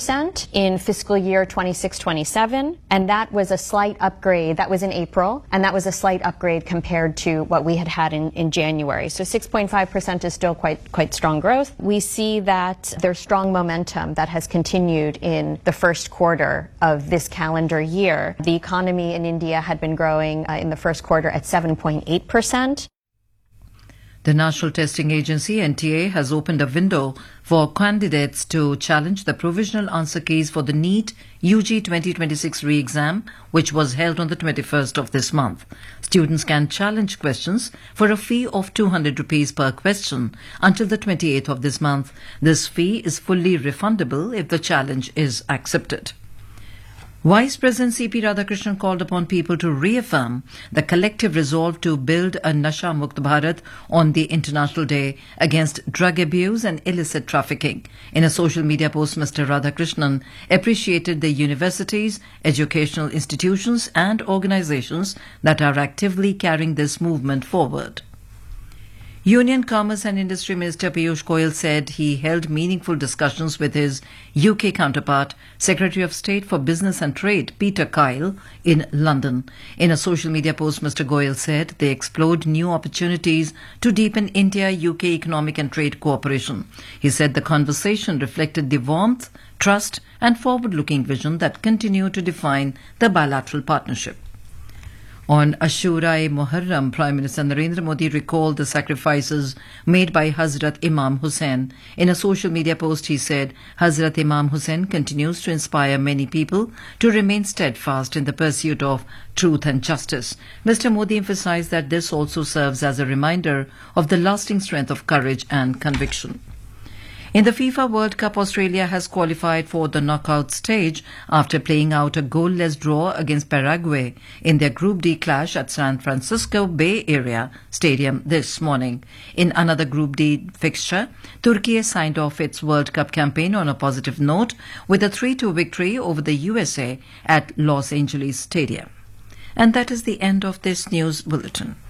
6% in fiscal year 26-27, and that was a slight upgrade. That was in April, and that was a slight upgrade compared to what we had in January. So 6.5% is still quite strong growth. We see that there's strong momentum that has continued in the first quarter of this calendar year. The economy in India had been growing in the first quarter at 7.8%. The National Testing Agency, NTA, has opened a window for candidates to challenge the provisional answer keys for the NEET UG 2026 re-exam, which was held on the 21st of this month. Students can challenge questions for a fee of 200 rupees per question until the 28th of this month. This fee is fully refundable if the challenge is accepted. Vice President C.P. Radhakrishnan called upon people to reaffirm the collective resolve to build a Nasha Mukt Bharat on the International Day against drug abuse and illicit trafficking. In a social media post, Mr. Radhakrishnan appreciated the universities, educational institutions and organizations that are actively carrying this movement forward. Union Commerce and Industry Minister Piyush Goyal said he held meaningful discussions with his UK counterpart, Secretary of State for Business and Trade, Peter Kyle, in London. In a social media post, Mr. Goyal said they explored new opportunities to deepen India-UK economic and trade cooperation. He said the conversation reflected the warmth, trust and forward-looking vision that continue to define the bilateral partnership. On Ashura-e-Muharram, Prime Minister Narendra Modi recalled the sacrifices made by Hazrat Imam Hussain. In a social media post, he said, Hazrat Imam Hussain continues to inspire many people to remain steadfast in the pursuit of truth and justice. Mr. Modi emphasized that this also serves as a reminder of the lasting strength of courage and conviction. In the FIFA World Cup, Australia has qualified for the knockout stage after playing out a goalless draw against Paraguay in their Group D clash at San Francisco Bay Area Stadium this morning. In another Group D fixture, Turkey signed off its World Cup campaign on a positive note with a 3-2 victory over the USA at Los Angeles Stadium. And that is the end of this news bulletin.